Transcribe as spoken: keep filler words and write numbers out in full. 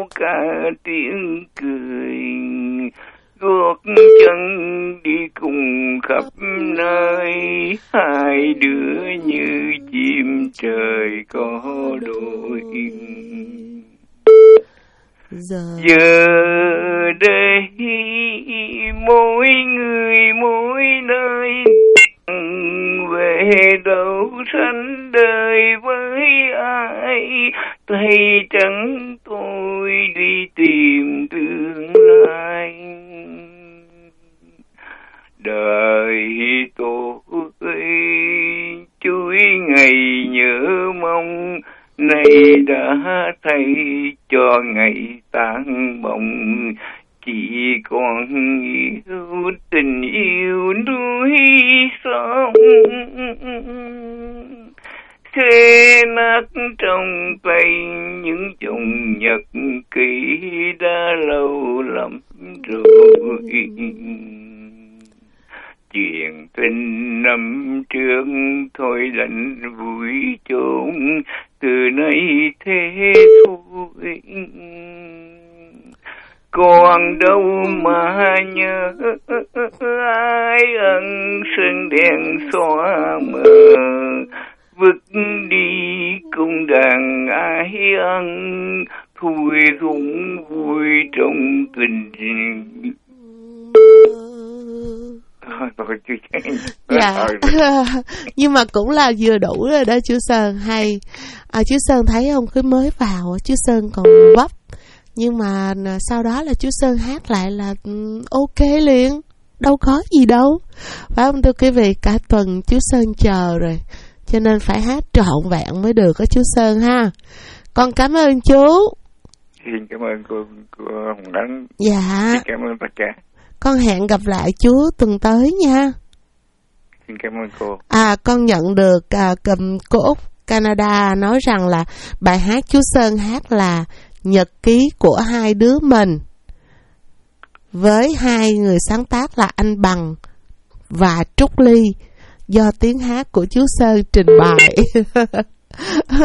cả tiếng cười, gót chân đi cùng khắp nơi, hai đứa như chim trời có đôi. Giờ, Giờ đây mỗi người mỗi nơi, về đâu sánh đời với ai, tay trắng tôi đi tìm tương lai. Đời tôi chuối ngày nhớ mong, nay đã thay cho ngày tan bồng. Chỉ còn yêu tình yêu núi sông, thế nát trong tay những dòng nhật ký đã lâu lắm rồi. Chuyện tình năm trước thôi đành vui chốn, từ nay thế thôi. Còn đâu mà nhớ ai ân sương đèn xóa mờ, vứt đi cung đàn ai ân, thui thủng vui trong tình. dạ. Nhưng mà cũng là vừa đủ rồi đó chú Sơn. Hay à, chú Sơn thấy không, cứ mới vào chú Sơn còn vấp, nhưng mà sau đó là chú Sơn hát lại là ok liền, đâu có gì đâu, phải không thưa quý vị? Cả tuần chú Sơn chờ rồi, cho nên phải hát trọn vẹn mới được đó chú Sơn ha. Con cảm ơn chú. Xin cảm ơn cô, cô Hồng Ánh. Dạ. Xin cảm ơn tất cả. Con hẹn gặp lại chú tuần tới nha. Xin cảm ơn cô. À, con nhận được à, cầm cô Úc Canada nói rằng là bài hát chú Sơn hát là nhật ký của hai đứa mình, với hai người sáng tác là anh Bằng và Trúc Ly, do tiếng hát của chú Sơn trình bày.